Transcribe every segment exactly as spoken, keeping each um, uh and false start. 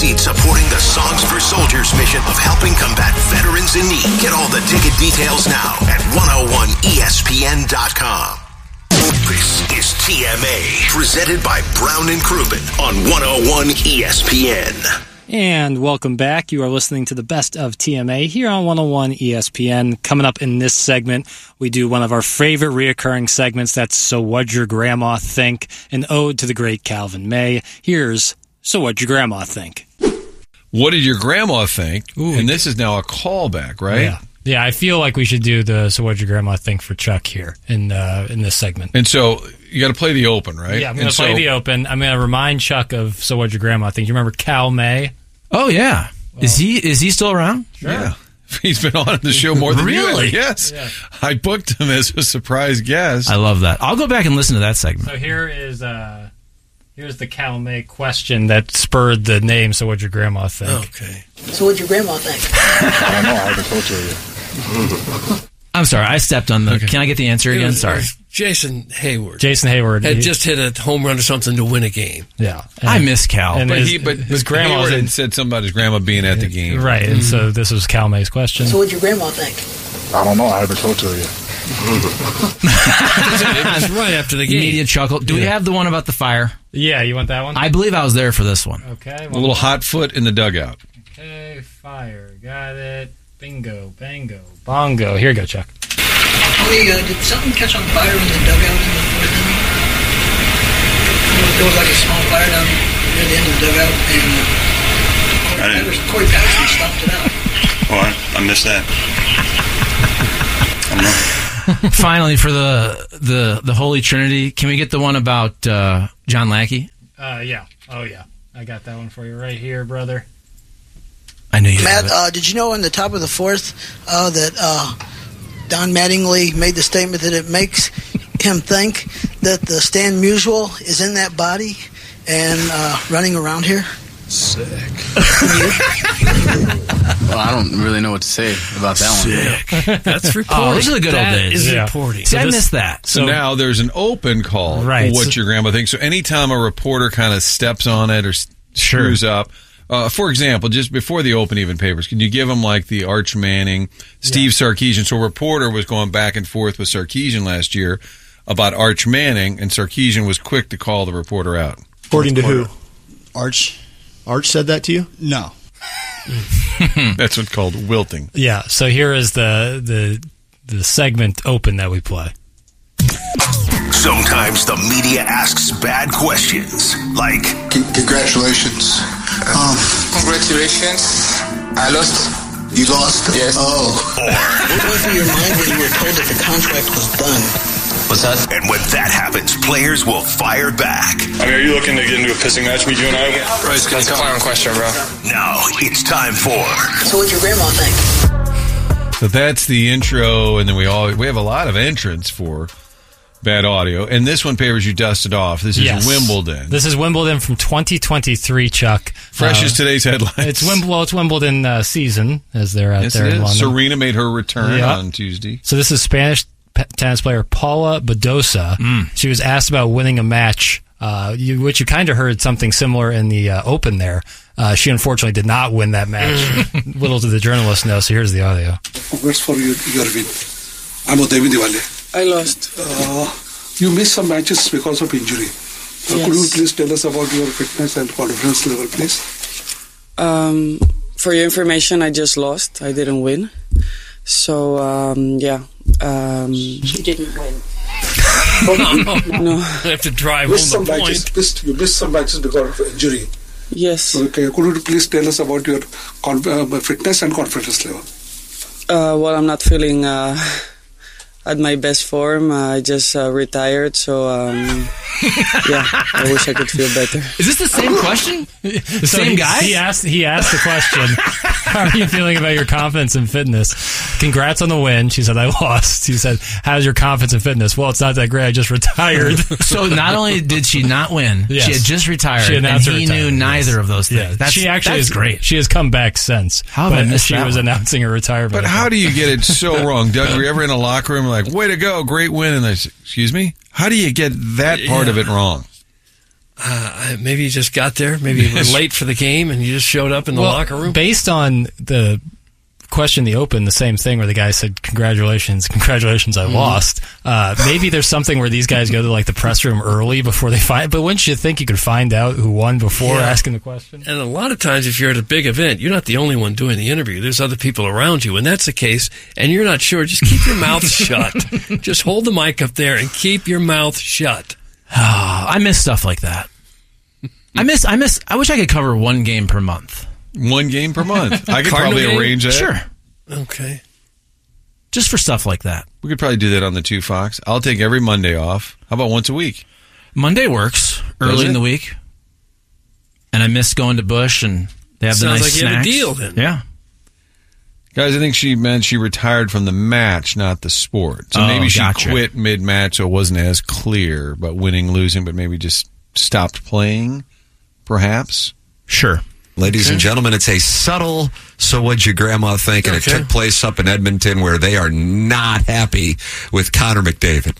proceeds supporting the Songs for Soldiers mission of helping combat veterans in need. Get all the ticket details now at one oh one E S P N dot com. This is T M A, presented by Brown and Crouppen on one oh one E S P N. And welcome back. You are listening to the best of T M A here on one oh one E S P N. Coming up in this segment, we do one of our favorite reoccurring segments. That's So What'd Your Grandma Think? An ode to the great Calvin May. Here's So What'd Your Grandma Think? What did your grandma think? Ooh. And this is now a callback, right? Yeah. Yeah, I feel like we should do the So What'd Your Grandma Think for Chuck here in uh, in this segment. And so you got to play the open, right? Yeah, I'm going and to play so, the open. I'm going to remind Chuck of So What'd Your Grandma Think? You remember Cal May? Oh, yeah. Well, is he is he still around? Sure. Yeah. He's been on the show more than really? you have. Yes. Yeah. I booked him as a surprise guest. I love that. I'll go back and listen to that segment. So here is uh, here's the Cal May question that spurred the name So What'd Your Grandma Think? Okay. So what'd your grandma think? I don't know. I haven't told you. I'm sorry. I stepped on the... Okay. Can I get the answer It again? was- Sorry. it was Jason Hayward. Jason Hayward. had he- just hit a home run or something to win a game. Yeah. I miss Cal. And but his, he, but his grandma was Hayward in, had said something about his grandma being at the game. right, and so this was Cal May's question. So what'd your grandma think? I don't know. I haven't told you yet. It was right after the game. Immediate chuckle. Do we have the one about the fire? Yeah, you want that one? I believe I was there for this one. okay. A little hot foot in the dugout. Okay, fire. Got it. Bingo, bango, bongo. Here you go, Chuck. Hey, uh, did something catch on fire in the dugout in the fourth inning? There was like a small fire down near the end of the dugout, and uh, Corey, Patterson, Corey Patterson stomped it out. Oh, I, I missed that. I don't know. Finally, for the, the the Holy Trinity, can we get the one about uh, John Lackey? Uh, yeah. Oh, yeah. I got that one for you right here, brother. I knew you Matt, had it. uh, did you know in the top of the fourth uh, that uh, Don Mattingly made the statement that it makes him think that the Stan Musial is in that body and uh, running around here? Sick. Well, I don't really know what to say about that one. Sick. That's reporting. Oh, those are the good old That days. is Yeah. reporting. See, I this- missed that. So, So- now there's an open call. Right. What your grandma thinks. So anytime a reporter kind of steps on it or s- screws up, uh, for example, just before the open even papers, can you give them like the Arch Manning, Steve Sarkisian? So a reporter was going back and forth with Sarkisian last year about Arch Manning, and Sarkisian was quick to call the reporter out. According to who? Arch? Arch said that to you? No. That's what's called wilting. Yeah, so here is the, the, the segment open that we play. Sometimes the media asks bad questions, like, Congratulations. Um, Congratulations. I lost. you lost? Yes. Oh. What went through your mind when you were told that the contract was done? What's that? and when that happens, players will fire back. I mean, are you looking to get into a pissing match with you and I? That's a clown question, bro. Now it's time for So what'd your grandma think? So that's the intro, and then we all we have a lot of entrants for bad audio. And this one, papers, you dusted off. This is Yes. Wimbledon. This is Wimbledon from twenty twenty-three, Chuck. Fresh Uh, as today's headlines. It's Wimbledon, well, it's Wimbledon uh, season, as they're out Yes, there it in is. London. Serena made her return Yeah. on Tuesday. So this is Spanish pe- tennis player Paula Badosa. Mm. She was asked about winning a match, uh, you, which you kind of heard something similar in the uh, Open there. Uh, she unfortunately did not win that match. Little did the journalist know, so here's the audio. Congrats for your, your win. I'm Udavi Diwali. I lost. Uh, you missed some matches because of injury. Uh, Yes. Could you please tell us about your fitness and confidence level, please? Um, for your information, I just lost. I didn't win. So, um, yeah. Um, You didn't win. no. I have to drive Missed some home the matches. point. Missed, you missed some matches because of injury. Yes. Okay. Could you please tell us about your conf- uh, fitness and confidence level? Uh, well, I'm not feeling uh, at my best form. Uh, I just uh, retired, so um, yeah, I wish I could feel better. Is this the same question? The So same he, guy? He asked. He asked the question. How are you feeling about your confidence and fitness? Congrats on the win. She said, I lost. He said, how's your confidence and fitness? Well, it's not that great. I just retired. So not only did she not win, Yes. she had just retired, She and announced her he knew retirement, neither yes. of those things. Yeah, That's, she actually that's is great. She has come back since. How have I but missed she that was one? announcing her retirement. But how do you get it so wrong, Doug? Were you ever in a locker room like, way to go, great win? And they say, excuse me? How do you get that part of it wrong? Uh, maybe you just got there. Maybe you were late for the game and you just showed up in the well, locker room. Based on the question in the open, the same thing where the guy said, congratulations, congratulations, I mm. lost. Uh, maybe there's something where these guys go to like the press room early before they find, but wouldn't you think you could find out who won before yeah. asking the question? And a lot of times if you're at a big event, you're not the only one doing the interview. There's other people around you, and that's the case, and you're not sure. Just keep your mouth shut. Just hold the mic up there and keep your mouth shut. Oh, I miss stuff like that. I miss, I miss, I wish I could cover one game per month. One game per month. I could Cardinal probably game? arrange that. Sure. Okay. Just for stuff like that. We could probably do that on the two Fox. I'll take every Monday off. How about once a week? Monday works early in the week. And I miss going to Busch and they have Sounds the nice like snacks. you have a deal then. Yeah. Guys, I think she meant she retired from the match, not the sport. So Oh, maybe she gotcha. quit mid-match, so it wasn't as clear about winning, losing, but maybe just stopped playing, perhaps. Sure. Ladies and gentlemen, it's a subtle "so what'd your grandma think?" and Okay. it took place up in Edmonton where they are not happy with Connor McDavid.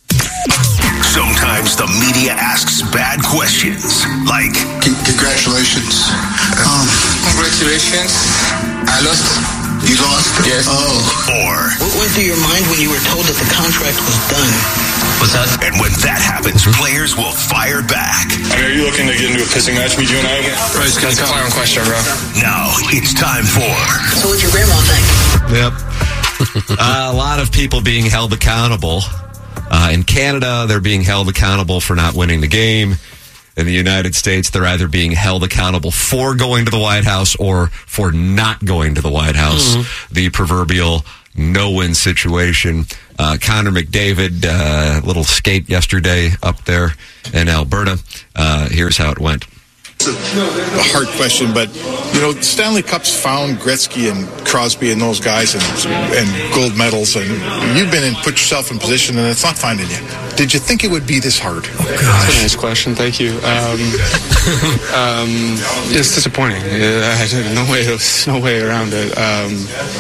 Sometimes the media asks bad questions, like, Congratulations. Um, Congratulations. I lost. You lost? Yes. Oh. Or, What went through your mind when you were told that the contract was done? What's that? and when that happens, players will fire back. I mean, are you looking to get into a pissing match with you and I? Bro, it's a fire question, bro. Now it's time for So what'd your grandma think? Yep. uh, a lot of people being held accountable. Uh, in Canada, they're being held accountable for not winning the game. In the United States, they're either being held accountable for going to the White House or for not going to the White House. Mm-hmm. The proverbial no-win situation. Uh, Connor McDavid, uh, little skate yesterday up there in Alberta. Uh, here's how it went. It's a hard question, but, you know, Stanley Cups found Gretzky and Crosby and those guys and, and gold medals, and you've been in, put yourself in position, and it's not finding you. Did you think it would be this hard? Oh, That's a nice question. Thank you. Um, um, it's disappointing. I had no way, no way around it. Um,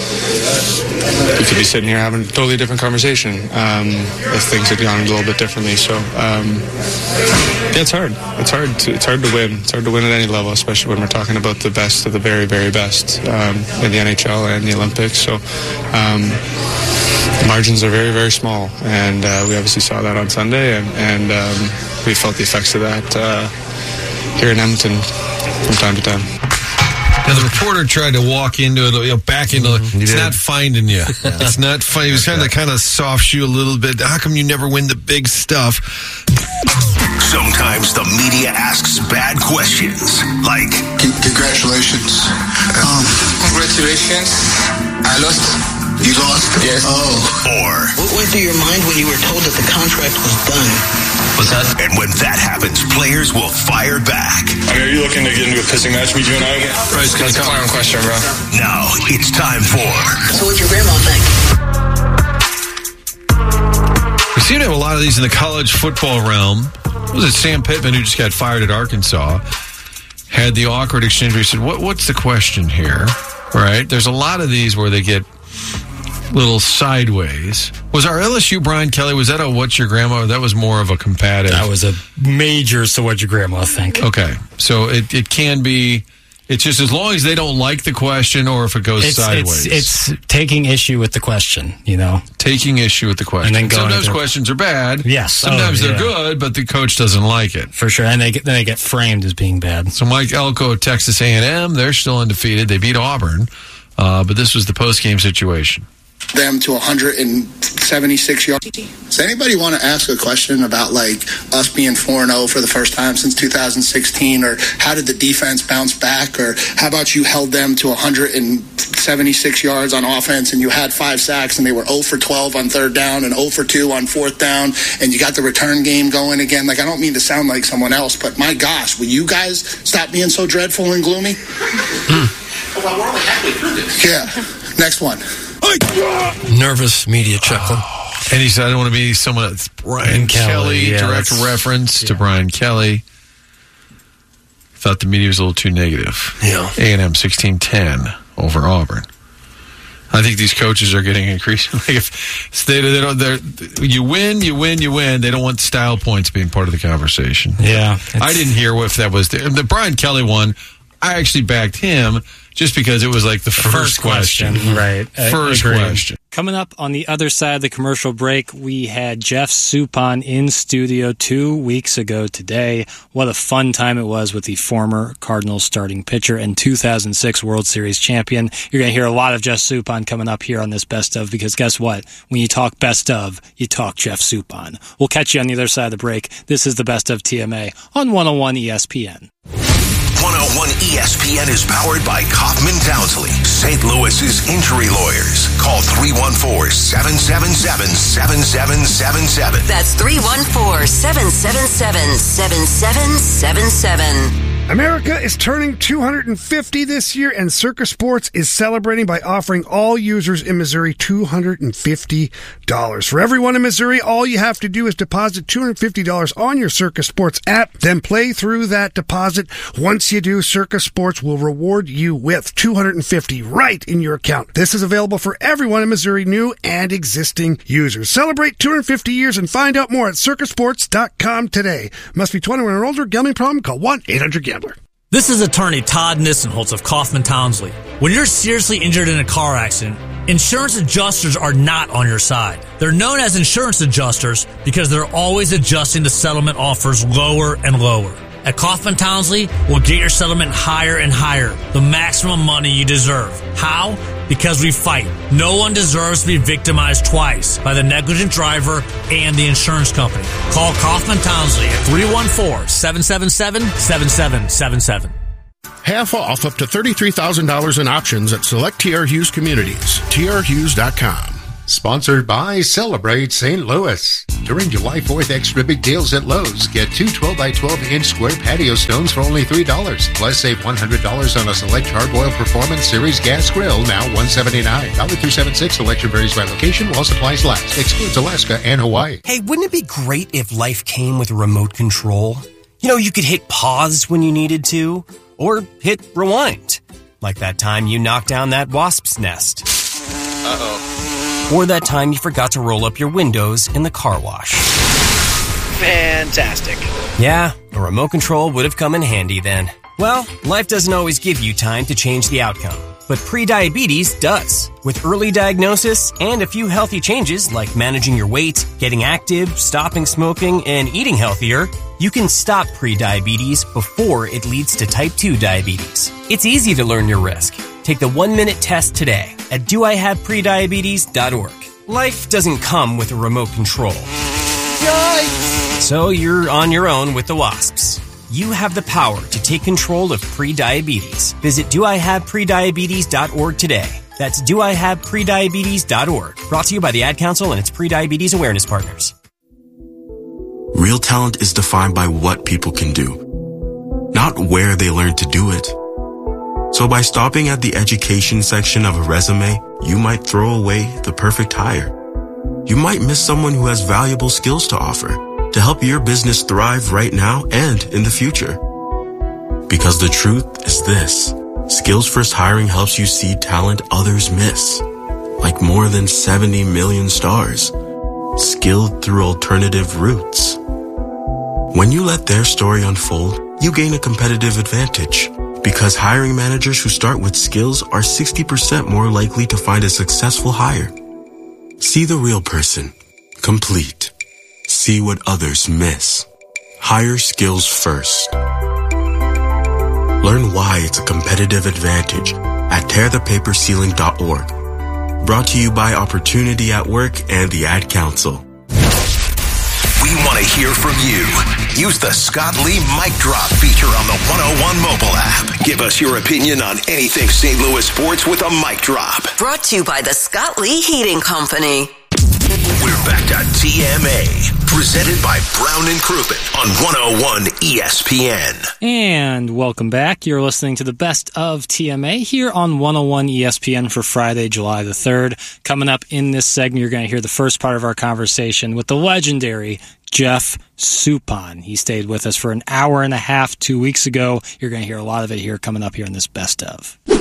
we could be sitting here having a totally different conversation um, if things had gone a little bit differently. So, um, yeah, it's hard. It's hard. To, it's hard to win. It's hard to win at any level, especially when we're talking about the best of the very, very best um, in the N H L and the Olympics. So, um, the margins are very, very small, and uh, we obviously saw that on Sunday, and, and um, we felt the effects of that uh, here in Edmonton from time to time. Now, the reporter tried to walk into it, you know, back into it. It's not finding you. It's not finding. He was trying to kind of soft shoe a little bit. How come you never win the big stuff? Sometimes the media asks bad questions, like, Congratulations. Um, Congratulations. I lost. You lost? Yes. Oh. Or, What went through your mind when you were told that the contract was done? What's that? and when that happens, players will fire back. I mean, are you looking to get into a pissing match with you and I? Bro, it's a fire question, bro. Now it's time for So what'd your grandma think? We seem to have a lot of these in the college football realm. Was it Sam Pittman, who just got fired at Arkansas, had the awkward exchange where he said, what, what's the question here? Right? There's a lot of these where they get little sideways. Was our L S U Brian Kelly, was that a what's your grandma? Or that was more of a combative? That was a major so what'd your grandma think? Okay. So it, it can be, it's just as long as they don't like the question or if it goes It's, sideways. it's, it's taking issue with the question, you know? Taking issue with the question. And then going Sometimes through- questions are bad. Yes. Sometimes Oh, they're yeah. good, but the coach doesn't like it. For sure. And they get, then they get framed as being bad. So Mike Elko, Texas A and M, they're still undefeated. They beat Auburn. Uh, but this was the post-game situation. Them to one hundred seventy-six yards. Does anybody want to ask a question about, like, us being four and oh for the first time since two thousand sixteen, or how did the defense bounce back, or how about you held them to one hundred seventy-six yards on offense and you had five sacks and they were zero for twelve on third down and zero for two on fourth down and you got the return game going again? Like, I don't mean to sound like someone else, but my gosh, will you guys stop being so dreadful and gloomy? Well, we're only halfway through this. Yeah. Next one. Nervous media chuckle. And he said, I don't want to be someone that's Brian Kelly, Kelly, yeah, direct that's- reference to yeah. Brian Kelly. Thought the media was a little too negative. Yeah. A and M sixteen ten over Auburn. I think these coaches are getting increasingly. Like if they, they don't, they're, you win, you win, you win. They don't want style points being part of the conversation. Yeah, I didn't hear if that was the, the Brian Kelly one. I actually backed him just because it was like the, the first, first question. question. Right. First question. Coming up on the other side of the commercial break, we had Jeff Suppan in studio two weeks ago today. What a fun time it was with the former Cardinals starting pitcher and two thousand six World Series champion. You're going to hear a lot of Jeff Suppan coming up here on this Best Of, because guess what? When you talk Best Of, you talk Jeff Suppan. We'll catch you on the other side of the break. This is the Best Of T M A on one oh one E S P N. one oh one E S P N is powered by Kaufman Townsley, Saint Louis's injury lawyers. Call three one four, seven seven seven, seven seven seven seven. That's three one four, seven seven seven, seven seven seven seven. America is turning two hundred fifty this year, and Circa Sports is celebrating by offering all users in Missouri two hundred fifty dollars. For everyone in Missouri, all you have to do is deposit two hundred fifty dollars on your Circa Sports app, then play through that deposit. Once you do, Circa Sports will reward you with two hundred fifty dollars right in your account. This is available for everyone in Missouri, new and existing users. Celebrate two hundred fifty years and find out more at circa sports dot com today. Must be twenty-one or older. Gambling problem? Call one eight hundred gambler. This is attorney Todd Nissenholtz of Kaufman Townsley. When you're seriously injured in a car accident, insurance adjusters are not on your side. They're known as insurance adjusters because they're always adjusting the settlement offers lower and lower. At Kaufman Townsley, we'll get your settlement higher and higher, the maximum money you deserve. How? Because we fight. No one deserves to be victimized twice, by the negligent driver and the insurance company. Call Kaufman Townsley at three one four, seven seven seven, seven seven seven seven. Half off up to thirty-three thousand dollars in options at select T R Hughes communities. T R Hughes dot com. Sponsored by Celebrate Saint Louis. During July fourth, extra big deals at Lowe's. Get two twelve by twelve inch square patio stones for only three dollars. Plus, save one hundred dollars on a select Char-Broil Performance Series gas grill, now one hundred seventy-nine dollars. two seventy-six. Selection varies by location while supplies last. Excludes Alaska and Hawaii. Hey, wouldn't it be great if life came with a remote control? You know, you could hit pause when you needed to, or hit rewind. Like that time you knocked down that wasp's nest. Uh-oh. Or that time you forgot to roll up your windows in the car wash. Fantastic. Yeah, a remote control would have come in handy then. Well, life doesn't always give you time to change the outcome, but prediabetes does. With early diagnosis and a few healthy changes like managing your weight, getting active, stopping smoking, and eating healthier, you can stop prediabetes before it leads to type two diabetes. It's easy to learn your risk. Take the one-minute test today at do I have prediabetes dot org. Life doesn't come with a remote control. Yikes! So you're on your own with the wasps. You have the power to take control of prediabetes. Visit do I have prediabetes dot org today. That's do I have prediabetes dot org. Brought to you by the Ad Council and its Prediabetes Awareness Partners. Real talent is defined by what people can do, not where they learn to do it. So by stopping at the education section of a resume, you might throw away the perfect hire. You might miss someone who has valuable skills to offer to help your business thrive right now and in the future. Because the truth is this: Skills First Hiring helps you see talent others miss, like more than seventy million stars, skilled through alternative routes. When you let their story unfold, you gain a competitive advantage, because hiring managers who start with skills are sixty percent more likely to find a successful hire. See the real person, complete. See what others miss. Hire skills first. Learn why it's a competitive advantage at tear the paper ceiling dot org. Brought to you by Opportunity at Work and the Ad Council. We want to hear from you. Use the Scott Lee Mic Drop feature on the one oh one mobile app. Give us your opinion on anything Saint Louis sports with a mic drop. Brought to you by the Scott Lee Heating Company. We're back to T M A, presented by Brown and Crouppen on one oh one E S P N. And welcome back. You're listening to the Best of T M A here on one oh one E S P N for Friday, July the third. Coming up in this segment, you're going to hear the first part of our conversation with the legendary Jeff Suppan. He stayed with us for an hour and a half two weeks ago. You're going to hear a lot of it here coming up here in this Best Of.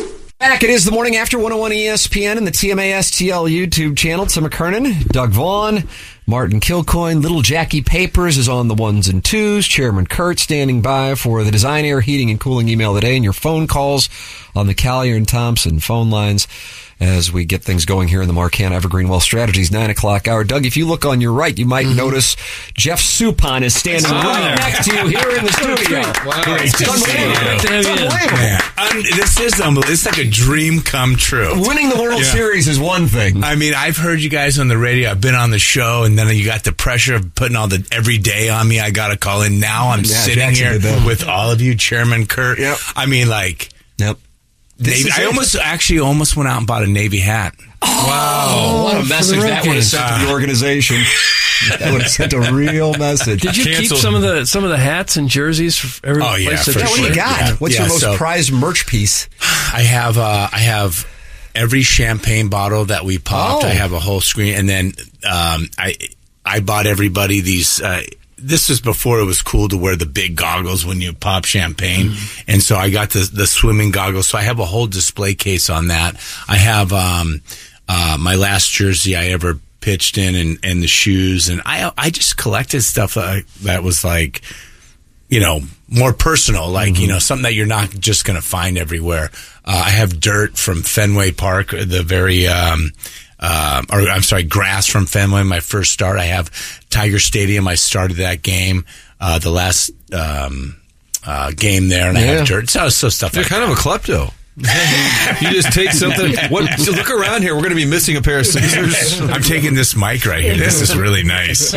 back. It is the morning after one oh one E S P N and the T M A S T L YouTube channel. Tim McKernan, Doug Vaughn, Martin Kilcoyne, Little Jackie Papers is on the ones and twos. Chairman Kurt standing by for the Design Air Heating and Cooling email today and your phone calls on the Collier and Thompson phone lines as we get things going here in the Marcan Evergreen Wealth Strategies nine o'clock hour. Doug, if you look on your right, you might mm-hmm. notice Jeff Suppan is standing right next to you here in the studio. Wow. It's, it's unbelievable. It's unbelievable. Man, um, this is unbelievable. It's like a dream come true. Winning the World yeah. Series is one thing. I mean, I've heard you guys on the radio. I've been on the show, and then you got the pressure of putting all the every day on me. I got to call in. Now I'm yeah, sitting Jackson here with all of you, Chairman Kurt. Yep. I mean, like, yep. Navy, I almost actually almost went out and bought a Navy hat. Oh, wow. What a message that would have sent to the organization. That would have sent a real message. Did you Canceled. keep some of the some of the hats and jerseys for every oh, yeah, place? for that What do you got? Yeah. What's yeah, your most so, prized merch piece? I have uh, I have every champagne bottle that we popped. Oh. I have a whole screen, and then um, I I bought everybody these. Uh, this was before it was cool to wear the big goggles when you pop champagne, mm. and so I got the the swimming goggles. So I have a whole display case on that. I have um, uh, my last jersey I ever pitched in, and, and the shoes, and I I just collected stuff that, that was like, you know, more personal, like, mm-hmm. you know, something that you're not just going to find everywhere. Uh, I have dirt from Fenway Park, the very, um, uh, or I'm sorry, grass from Fenway, my first start. I have Tiger Stadium. I started that game, uh, the last, um, uh, game there, and yeah. I have dirt. So, so stuff You're like kind that. of a klepto. You just take something. What? So look around here. We're going to be missing a pair of scissors. I'm taking this mic right here. This is really nice.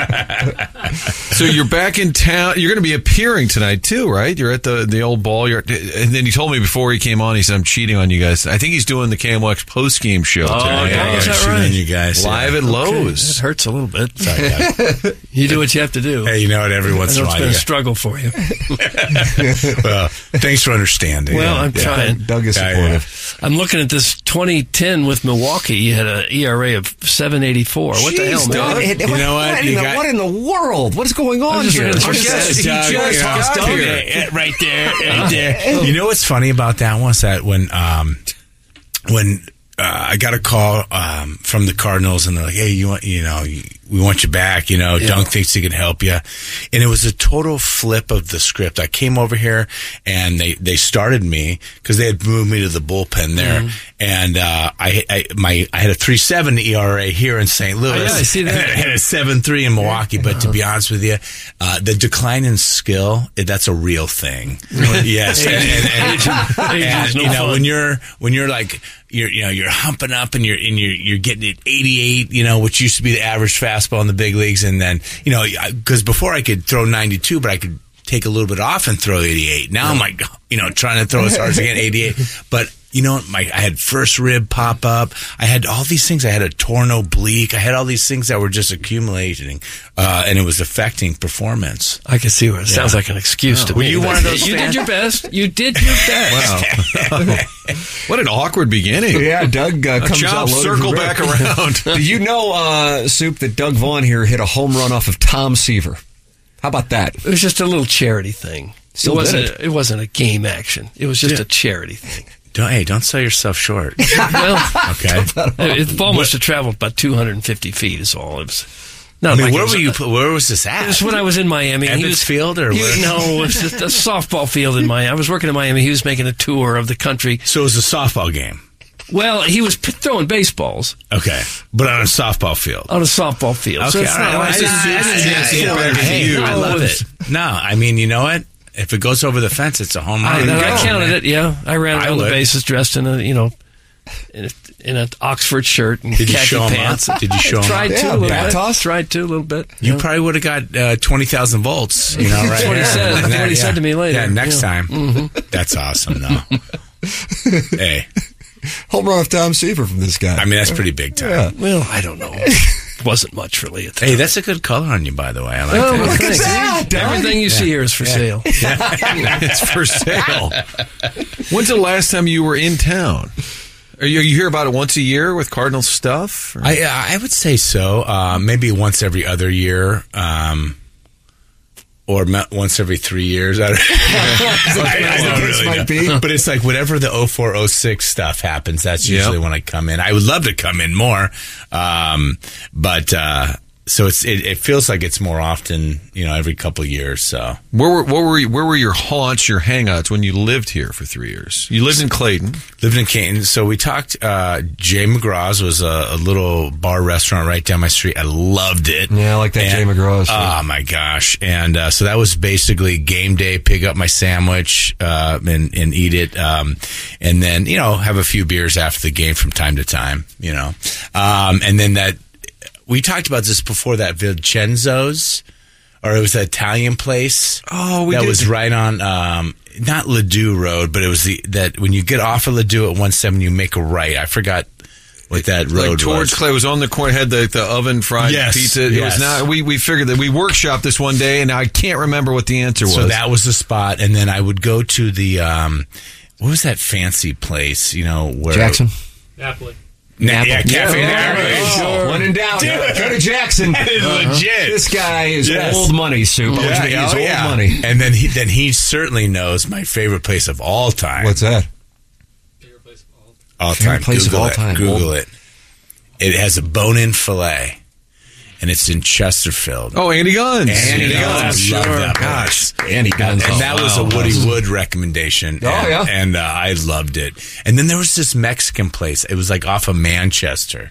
So you're back in town. You're going to be appearing tonight too, right? You're at the the old ball. You're, and then he told me before he came on, he said, "I'm cheating on you guys." I think he's doing the K M X post game show oh, tonight. Yeah, is that right? You guys live yeah. at Lowe's. Okay. It hurts a little bit. Sorry, Doug. You do what you have to do. Hey, you know what? Every once in a while, it's been a struggle for you. Well, thanks for understanding. Well, yeah. I'm yeah. trying. Doug is supportive. Yeah, yeah. I'm looking at this twenty ten with Milwaukee. You had an E R A of seven eighty-four. What Jeez, the hell, man? Doug, it, you what, know what? What, you in got, the, what in the world? What is going on here? Just, just, Doug, he just got here. Right there, right there. You know what's funny about that one is that when, um, when uh, I got a call um, from the Cardinals and they're like, "Hey, you want, you know, we want you back. You know, yeah. Dunk thinks he can help you," and it was a total flip of the script. I came over here and they, they started me because they had moved me to the bullpen there, mm-hmm. and uh, I, I my I had a three seven E R A here in Saint Louis. Oh, yeah, I see that. And I had a seven three in Milwaukee. But to be honest with you, uh, the decline in skill, that's a real thing. Really? Yes, and, and, and, and, no you know fun. when you're when you're like. You're, you know, you're humping up and you're, and you're, you're getting it eighty-eight, you know, which used to be the average fastball in the big leagues. And then, you know, because before I could throw ninety-two, but I could take a little bit off and throw eighty-eight. Now I'm like, you know, trying to throw as hard as I can, eighty-eight. But, you know, my, I had first rib pop up. I had all these things. I had a torn oblique. I had all these things that were just accumulating, uh, and it was affecting performance. I can see where it yeah. sounds like an excuse oh, to were me. you one of those You fans? did your best. You did your best. Wow. What an awkward beginning. Yeah, Doug uh, comes chop, out circle back around. Do you know, uh, Soup, that Doug Vaughn here hit a home run off of Tom Seaver? How about that? It was just a little charity thing. Still it wasn't. did it. it wasn't a game action. It was just Yeah. a charity thing. Don't, hey, don't sell yourself short. Well, okay. It, the ball must have traveled about two hundred fifty feet. Is all. It was. Not I mean, like where it was were a- you? put- Where was this at? It was when I was in Miami. Ebbets He was- Field or he- where? No, it was just a softball field in Miami. I was working in Miami. He was making a tour of the country. So it was a softball game. Well, he was p- throwing baseballs Okay, but on a softball field. on a softball field. Okay, so it's all not right. like I this just- is- I this just- is- I just- you know, I just- hey, you. I roll love with it. No, I mean, you know what? If it goes over the fence, it's a home run. I, I counted it. Yeah, I ran I around the would. bases dressed in a you know in a, in an Oxford shirt and Did you khaki show 'em pants. up? Did you show 'em Tried up? to Yeah, a little bat bit. toss. Tried to a little bit. You yeah. probably would have got uh, twenty thousand volts. You know, right? That's what he there. said. That's what he said to me later. Yeah, next Yeah. time. Mm-hmm. That's awesome, though. Hey, Home run off Tom Seaver from this guy. I mean, that's pretty big time. Yeah. Well, I don't know. Wasn't much really. At the Hey, time. that's a good color on you, by the way. I like Oh, that. well, Look at thanks. that, Doug. Everything you see here is for sale. It's for sale. When's the last time you were in town? Are you, you hear about it once a year with Cardinal stuff? Or? I I would say so. Uh, maybe once every other year. Um, or met once every three years. I don't, I, I don't really know. Be. But it's like whatever the oh four oh six stuff happens, that's usually yep. when I come in. I would love to come in more, um, but uh, so it's it, it feels like it's more often, you know, every couple of years. So where were where were you, where were your haunts, your hangouts when you lived here for three years? You lived in Clayton. Lived in Clayton. So we talked. Uh, Jay McGraw's was a, a little bar restaurant right down my street. I loved it. Yeah, I like that and, Jay McGraw's. Oh my gosh! And uh, so that was basically game day. Pick up my sandwich uh, and and eat it, um, and then you know have a few beers after the game from time to time. You know, um, and then that. We talked about this before, that Vincenzo's, or it was the Italian place. Oh, we that did. was right on um, not Ladue Road, but it was the that when you get off of Ladue at one seven, you make a right. I forgot what that road like towards was. Clay was on the corner, had the, the oven fried yes, pizza. It yes. was not. We we figured that we workshopped this one day, and I can't remember what the answer was. So that was the spot, and then I would go to the um, what was that fancy place? You know where Jackson, Napoli. Nah, yeah, Cafe yeah, Napoli. Oh, sure. When in doubt, go to Jackson. That is uh-huh. legit. This guy is yes. old money, Soup. Yeah, yeah, yeah, he's oh, old yeah. money. And then he then he certainly knows my favorite place of all time. What's that? Favorite place of all, all time. Place Google of all it. time. Google it. It has a bone-in fillet, and it's in Chesterfield. Oh, Andy Guns. Andy, Andy Guns. Guns. Sure. Sure. That Gosh. Andy Guns. And, and that oh, was wow. a Woody Wood recommendation. Oh, and, yeah. And uh, I loved it. And then there was this Mexican place. It was like off of Manchester.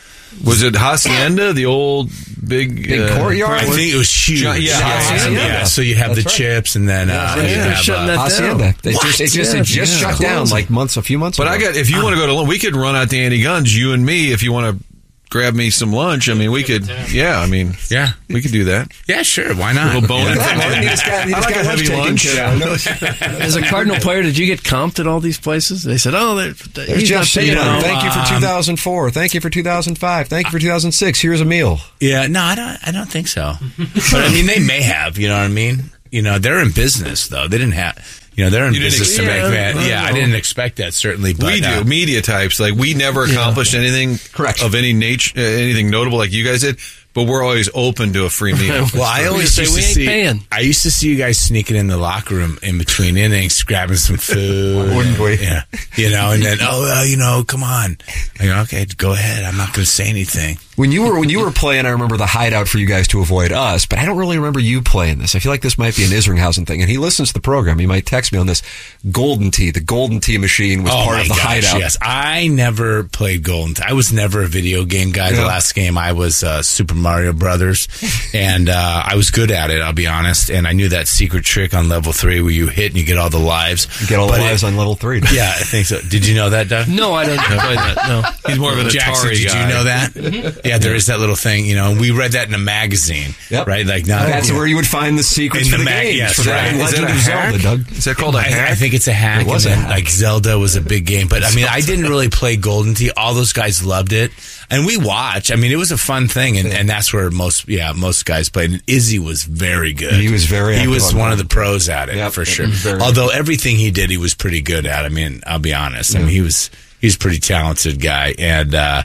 Was it Hacienda, the old big, big uh, courtyard? I think it was huge. Yeah, yeah, Hacienda. yeah. So you have That's the right. chips, and then uh, yeah, you yeah. have shutting uh, that Hacienda. down. They just, it just, Yeah, it just yeah. shut down like months, a few months But ago. I got. If you want to go to lunch, we could run out to Andy Guns. You and me, if you want to grab me some lunch. I mean, we could. Yeah, I mean, yeah, we could do that. Yeah, sure. Why not? A little bone. Yeah, he just got, he just got lunch taken care of. As a Cardinal player, did you get comped at all these places? They said, "Oh, they're, they're, There's he's Jeff not paying Seaton. no, Thank you for um, two thousand four. Thank you for two thousand five. Thank you for two thousand six. Here's a meal." Yeah, no, I don't. I don't think so. But I mean, they may have. You know what I mean? You know, they're in business though. They didn't have. You know, they're in You didn't business to expect- make that. yeah, Yeah, I I know. didn't expect that certainly. But, we do uh, media types like we never accomplished anything Correct. of any nature, uh, anything notable like you guys did. But we're always open to a free meal. Well, I always say used we to ain't see. paying. I used to see you guys sneaking in the locker room in between innings, grabbing some food. Wouldn't we? Yeah, you know, and then oh, uh, you know, come on. I go, okay, go ahead. I'm not going to say anything. When you were when you were playing, I remember the hideout for you guys to avoid us, but I don't really remember you playing this. I feel like this might be an Isringhausen thing, and he listens to the program. He might text me on this. Golden Tee, the Golden Tee machine was Oh part my of the gosh, hideout. yes, I never played Golden. I was never a video game guy. The Yeah. last game I was uh, Super Mario Brothers, and uh, I was good at it. I'll be honest, and I knew that secret trick on level three where you hit and you get all the lives. You get all the But lives it- on level three. Yeah, I think so. Did you know that, Doug? No, I don't play that. No, He's more of an Jackson, Atari did guy. you know that? Yeah, there is that little thing, you know, and we read that in a magazine, Yep. right? Like, not, That's yeah. where you would find the secrets In for the the, mag- games. yes, for the right. Is Legend that a of Zelda, hack? Doug. Is that called a I, hack? I think it's a hack. It was and a then, hack. Like Zelda was a big game, but I mean, I didn't really play Golden Tee. All those guys loved it, and we watched. I mean, it was a fun thing, and, and that's where most, yeah, most guys played. And Izzy was very good. He was very He active was on one that. of the pros at it Yep, for sure. very Although everything he did, he was pretty good at. I mean, I'll be honest. I mean, he was he's a pretty talented guy, and uh,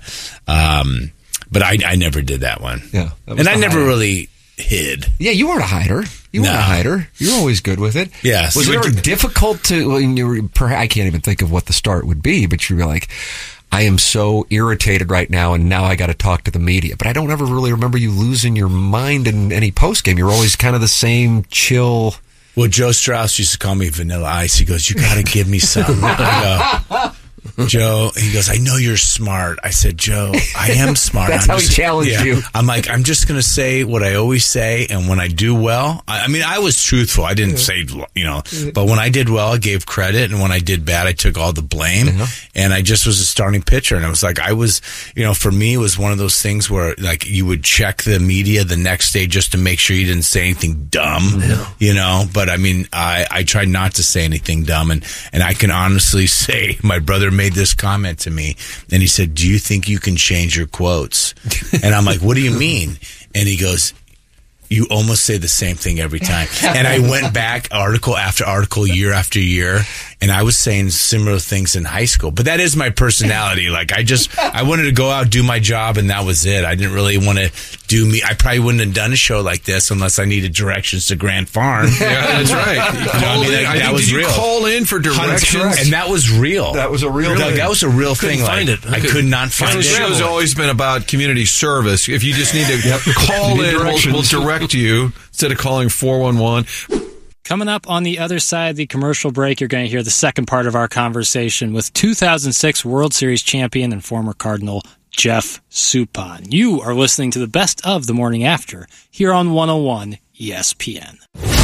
um, but I I never did that one. Yeah, that was and I the never hideout. really hid. Yeah, you weren't a hider. You weren't No. a hider. You were always good with it. Yes. Was it We ever did- difficult to? Well, you were, perhaps, I can't even think of what the start would be, but you were like, I am so irritated right now, and now I got to talk to the media. But I don't ever really remember you losing your mind in any post game. You're always kind of the same chill. Well, Joe Strauss used to call me Vanilla Ice. He goes, "You got to give me some." I go, Joe, he goes, "I know you're smart." I said, "Joe, I am smart." That's I'm how he challenged you. I'm like, I'm just going to say what I always say, and when I do well, I, I mean, I was truthful. I didn't say, you know, but when I did well, I gave credit, and when I did bad, I took all the blame. And I just was a starting pitcher, and it was like I was, you know, for me, it was one of those things where like you would check the media the next day just to make sure you didn't say anything dumb, you know. But I mean, I I tried not to say anything dumb, and and I can honestly say my brother made this comment to me, and he said, "Do you think you can change your quotes?" And I'm like, "What do you mean?" And he goes, "You almost say the same thing every time." And I went back article after article, year after year, And I was saying similar things in high school, but that is my personality. Like I just, I wanted to go out, do my job, and that was it. I didn't really want to do me. I probably wouldn't have done a show like this unless I needed directions to Grant Farm. Yeah, that's right. You You know what I mean? in- That, I that think- was did you real. call in for directions? And that was real. That was a real Doug, thing. that was a real Couldn't thing. find like, it. I could not find The it. show's always been about community service. If you just need to call Need in, we'll, directions. we'll direct you instead of calling four one one. Coming up on the other side of the commercial break, you're going to hear the second part of our conversation with two thousand six World Series champion and former Cardinal Jeff Suppan. You are listening to the best of the morning after here on one oh one E S P N.